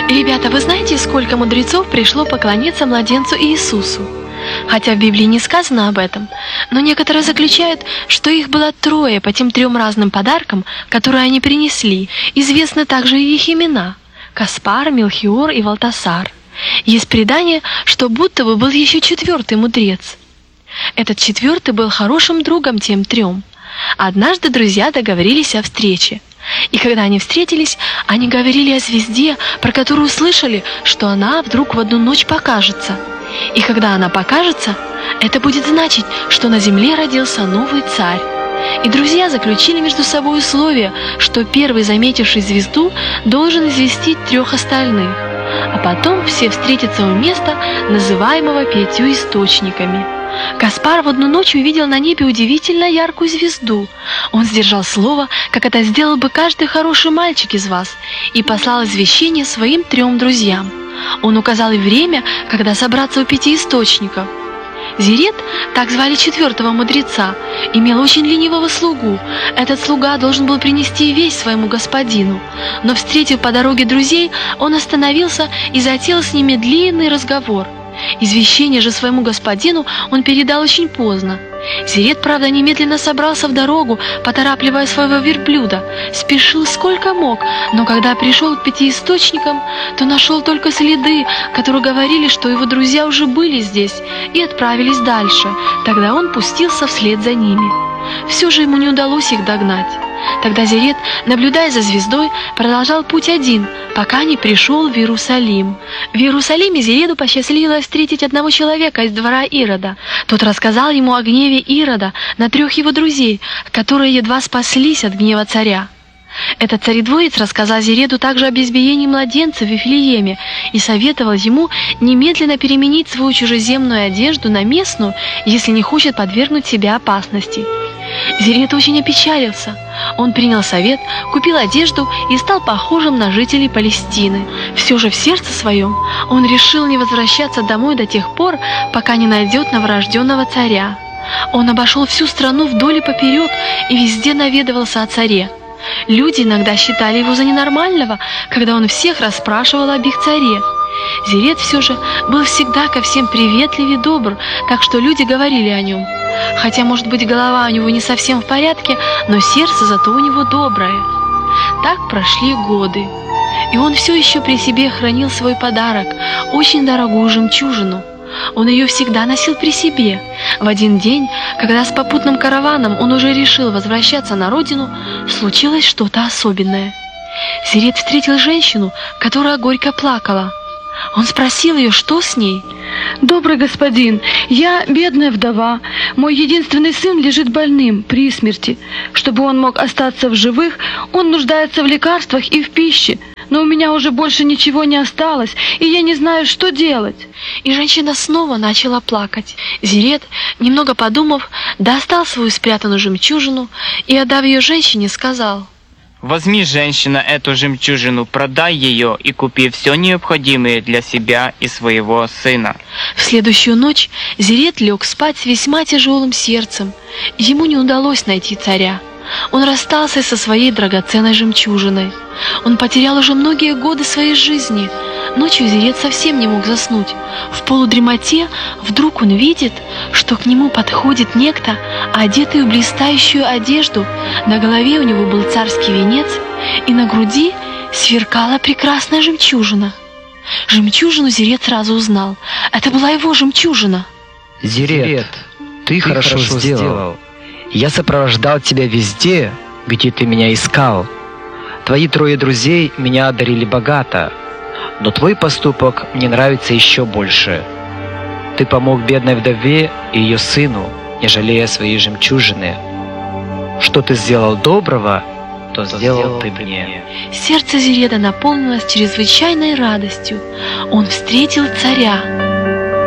Ребята, вы знаете, сколько мудрецов пришло поклониться младенцу Иисусу? Хотя в Библии не сказано об этом, но некоторые заключают, что их было 3 по тем 3 разным подаркам, которые они принесли. Известны также и их имена – Каспар, Мелхиор и Валтасар. Есть предание, что будто бы был еще 4-й мудрец. Этот 4-й был хорошим другом тем 3. Однажды друзья договорились о встрече. И когда они встретились, они говорили о звезде, про которую слышали, что она вдруг в одну ночь покажется. И когда она покажется, это будет значить, что на земле родился новый царь. И друзья заключили между собой условие, что первый, заметивший звезду, должен известить 3 остальных, а потом все встретятся у места, называемого 5 источниками. Каспар в одну ночь увидел на небе удивительно яркую звезду. Он сдержал слово, как это сделал бы каждый хороший мальчик из вас, и послал извещение своим 3 друзьям. Он указал и время, когда собраться у 5 источников. Зерет, так звали 4-го мудреца, имел очень ленивого слугу. Этот слуга должен был принести весть своему господину, но, встретив по дороге друзей, он остановился и затеял с ними длинный разговор. Извещение же своему господину он передал очень поздно. Зерет, правда, немедленно собрался в дорогу, поторапливая своего верблюда, спешил сколько мог, но когда пришел к 5 источникам, то нашел только следы, которые говорили, что его друзья уже были здесь и отправились дальше. Тогда он пустился вслед за ними. Все же ему не удалось их догнать. Тогда Зерет, наблюдая за звездой, продолжал путь один, пока не пришел в Иерусалим. В Иерусалиме Зереду посчастливилось встретить одного человека из двора Ирода. Тот рассказал ему о гневе Ирода на 3 его друзей, которые едва спаслись от гнева царя. Этот царедворец рассказал Зереду также об избиении младенца в Вифлееме и советовал ему немедленно переменить свою чужеземную одежду на местную, если не хочет подвергнуть себя опасности. Зерет очень опечалился. Он принял совет, купил одежду и стал похожим на жителей Палестины. Все же в сердце своем он решил не возвращаться домой до тех пор, пока не найдет новорожденного царя. Он обошел всю страну вдоль и поперек и везде наведывался о царе. Люди иногда считали его за ненормального, когда он всех расспрашивал об их царе. Зерет все же был всегда ко всем приветлив и добр, так что люди говорили о нем. Хотя, может быть, голова у него не совсем в порядке, но сердце зато у него доброе. Так прошли годы, и он все еще при себе хранил свой подарок, очень дорогую жемчужину. Он ее всегда носил при себе. В один день, когда с попутным караваном он уже решил возвращаться на родину, случилось что-то особенное. Зерет встретил женщину, которая горько плакала. Он спросил ее, что с ней. «Добрый господин, я бедная вдова. Мой единственный сын лежит больным, при смерти. Чтобы он мог остаться в живых, он нуждается в лекарствах и в пище. Но у меня уже больше ничего не осталось, и я не знаю, что делать». И женщина снова начала плакать. Зерет, немного подумав, достал свою спрятанную жемчужину и, отдав ее женщине, сказал: «Возьми, женщина, эту жемчужину, продай ее и купи все необходимое для себя и своего сына». В следующую ночь Зерет лег спать с весьма тяжелым сердцем. Ему не удалось найти царя. Он расстался со своей драгоценной жемчужиной. Он потерял уже многие годы своей жизни. Ночью Зерет совсем не мог заснуть. В полудремоте вдруг он видит, что к нему подходит некто, одетый в блистающую одежду. На голове у него был царский венец, и на груди сверкала прекрасная жемчужина. Жемчужину Зерет сразу узнал. Это была его жемчужина. «Зерет, ты хорошо сделал. Я сопровождал тебя везде, где ты меня искал. Твои 3 друзей меня одарили богато, но твой поступок мне нравится еще больше. Ты помог бедной вдове и ее сыну, не жалея своей жемчужины. Что ты сделал доброго, то сделал ты мне». Сердце Зереда наполнилось чрезвычайной радостью. Он встретил царя.